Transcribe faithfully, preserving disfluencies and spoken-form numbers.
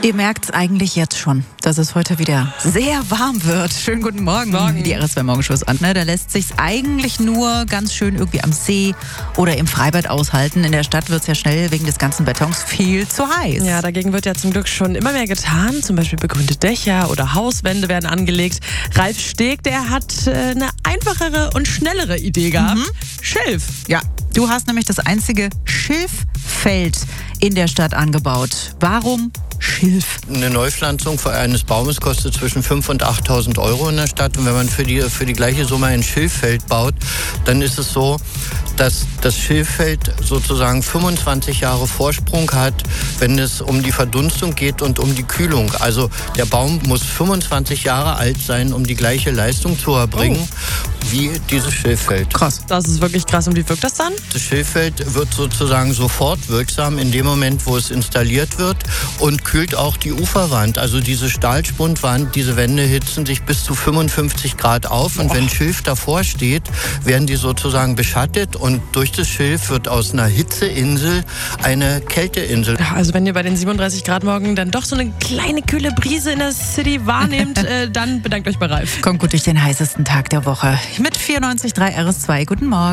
Ihr merkt es eigentlich jetzt schon, dass es heute wieder sehr warm wird. Schönen guten Morgen. Morgen. Die R S zwei Morgenschuss an. Ne? Da lässt sich's eigentlich nur ganz schön irgendwie am See oder im Freibad aushalten. In der Stadt wird es ja schnell wegen des ganzen Betons viel zu heiß. Ja, dagegen wird ja zum Glück schon immer mehr getan. Zum Beispiel begrünte Dächer oder Hauswände werden angelegt. Ralf Steg, der hat äh, eine einfachere und schnellere Idee gehabt. Mhm. Schilf. Ja, du hast nämlich das einzige Schilffeld in der Stadt angebaut. Warum Schilf? Eine Neupflanzung eines Baumes kostet zwischen fünftausend und achttausend Euro in der Stadt. Und wenn man für die, für die gleiche Summe ein Schilffeld baut, dann ist es so, dass das Schilffeld sozusagen fünfundzwanzig Jahre Vorsprung hat, wenn es um die Verdunstung geht und um die Kühlung. Also der Baum muss fünfundzwanzig Jahre alt sein, um die gleiche Leistung zu erbringen oh. wie dieses Schilffeld. Krass. Das ist wirklich krass. Und wie wirkt das dann? Das Schilffeld wird sozusagen sofort wirksam in dem Moment, wo es installiert wird und kühlt auch die Uferwand. Also diese Stahlspundwand, diese Wände hitzen sich bis zu fünfundfünfzig Grad auf. Und oh. wenn Schilf davor steht, werden die sozusagen beschattet. Und durch das Schilf wird aus einer Hitzeinsel eine Kälteinsel. Also wenn ihr bei den siebenunddreißig Grad morgen dann doch so eine kleine kühle Brise in der City wahrnehmt, äh, dann bedankt euch bei Ralf. Kommt gut durch den heißesten Tag der Woche. Mit vierundneunzig Komma drei R S zwei. Guten Morgen.